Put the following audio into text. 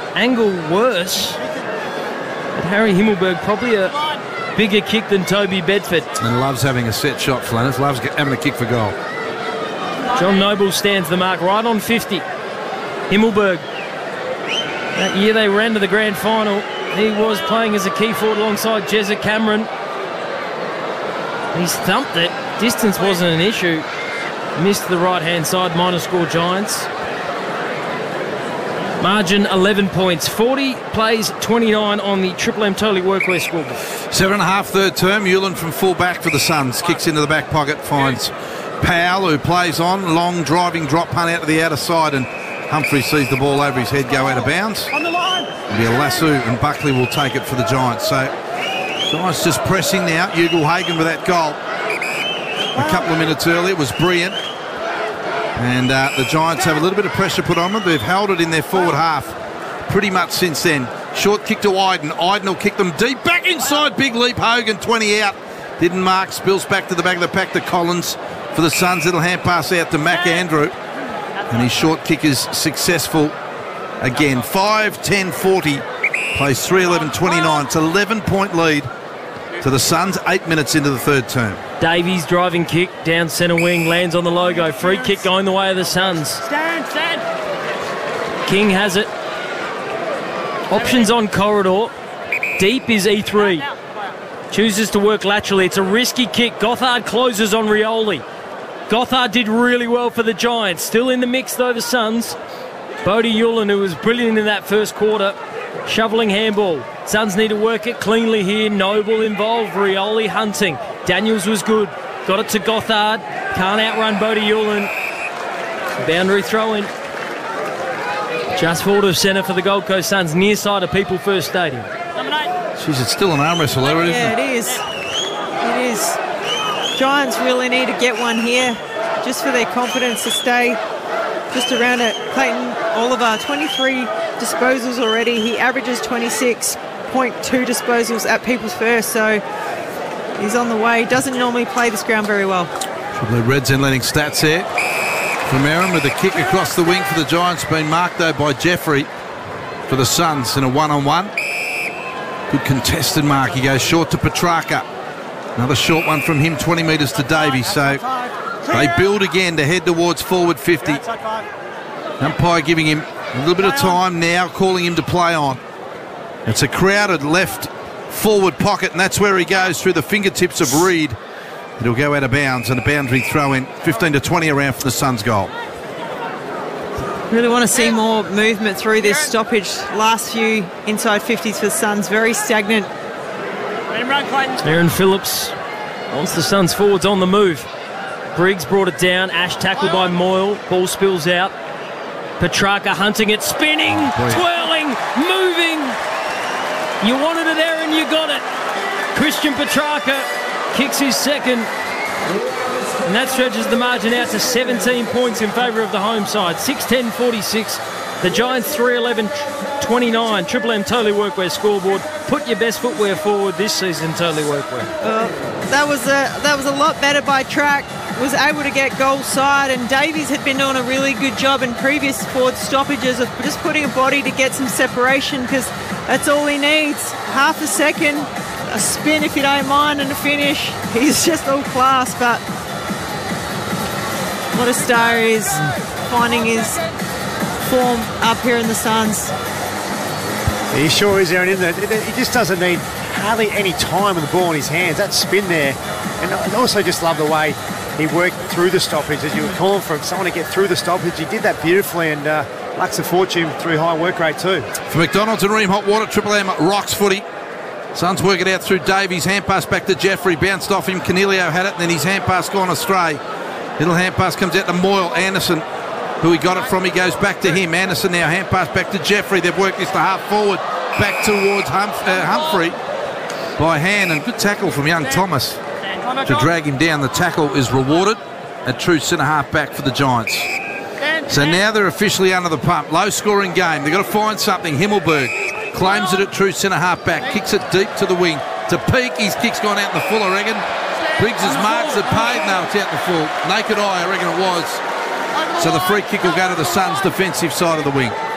angle worse. But Harry Himmelberg probably a bigger kick than Toby Bedford. And loves having a set shot, Flanners. Loves having a kick for goal. John Noble stands the mark right on 50. Himmelberg. That year they ran to the grand final. He was playing as a key forward alongside Jezza Cameron. He's thumped it. Distance wasn't an issue. Missed the right-hand side, minor score Giants. Margin 11 points. 40 plays 29 on the Triple M Totally Workwear scoreboard. 7.5 third term. Hewlin from full back for the Suns. Kicks into the back pocket, finds Powell, who plays on. Long driving drop punt out to the outer side, and Humphrey sees the ball over his head go out of bounds. On the line. It'll be a lasso, and Buckley will take it for the Giants. So Giants just pressing now. Ugle-Hagan with that goal a couple of minutes earlier was brilliant. And the Giants have a little bit of pressure put on them. They've held it in their forward half pretty much since then. Short kick to Iden. Iden will kick them deep. Back inside, big leap. Hogan, 20 out. Didn't mark. Spills back to the back of the pack to Collins for the Suns. Little hand pass out to Mac Andrew. And his short kick is successful again. 5-10-40. Plays 3-11-29. It's 11-point lead to the Suns. 8 minutes into the third term. Davies driving kick down centre wing, lands on the logo. Free kick going the way of the Suns. Stand. King has it. Options on corridor. Deep is E3. Chooses to work laterally. It's a risky kick. Gothard closes on Rioli. Gothard did really well for the Giants. Still in the mix though, the Suns. Bodie Yulin, who was brilliant in that first quarter, shoveling handball. Suns need to work it cleanly here. Noble involved. Rioli hunting. Daniels was good. Got it to Gothard. Can't outrun Bodie Yulin. Boundary throw in. Just forward of centre for the Gold Coast Suns, near side of People First Stadium. Jeez, it's still an arm wrestle there, isn't it? Yeah, it is. It is. Giants really need to get one here just for their confidence to stay just around it. Clayton Oliver, 23 disposals already. He averages 26.2 disposals at People's First, so he's on the way. Doesn't normally play this ground very well. Triple Reds in letting stats here. From Aaron with the kick across the wing for the Giants, being marked though by Jeffrey for the Suns in a one-on-one. Good contested mark. He goes short to Petrarca. Another short one from him, 20 metres to Davies. So they build again to head towards forward 50. Umpire giving him a little bit of time now, calling him to play on. It's a crowded left forward pocket, and that's where he goes through the fingertips of Reed. It'll go out of bounds, and a boundary throw in. 15-20 around for the Suns' goal. Really want to see more movement through this stoppage. Last few inside 50s for the Suns, very stagnant. Aaron Phillips wants the Suns forwards on the move. Briggs brought it down. Ash tackled by Moyle. Ball spills out. Petrarca hunting it, spinning, twirling, moving. You wanted it, Aaron, you got it. Christian Petrarca kicks his second. And that stretches the margin out to 17 points in favour of the home side. 6-10-46. The Giants 3-11-29. Triple M Totally Workwear scoreboard. Put your best footwear forward this season, Totally Workwear. That was a lot better by Track. Was able to get goal side, and Davies had been doing a really good job in previous forward stoppages of just putting a body to get some separation, because that's all he needs. Half a second, a spin if you don't mind, and a finish. He's just all class, but what a star he is, finding his form up here in the Suns. He sure is, Aaron, isn't it? He just doesn't need hardly any time with the ball in his hands. That spin there. And I also just love the way he worked through the stoppage, as you were calling for someone to get through the stoppage. He did that beautifully, and lucks of fortune through high work rate too. For McDonald's and Ream Hot Water, Triple M rocks footy. Suns work it out through Davies. Hand pass back to Jeffrey. Bounced off him. Canelio had it, and then his hand pass gone astray. Little hand pass comes out to Moyle. Anderson, who he got it from, he goes back to him. Anderson now, hand pass back to Jeffrey. They've worked this to half forward. Back towards Humphrey by hand, and good tackle from young Thomas to drag him down. The tackle is rewarded. A true centre-half back for the Giants. So now they're officially under the pump. Low-scoring game. They've got to find something. Himmelberg claims it at true centre-half back. Kicks it deep to the wing. To Peak. His kick's gone out in the full, I reckon. Briggs' marks are paid. No, it's out in the full. Naked eye, I reckon it was. So the free kick will go to the Suns' defensive side of the wing.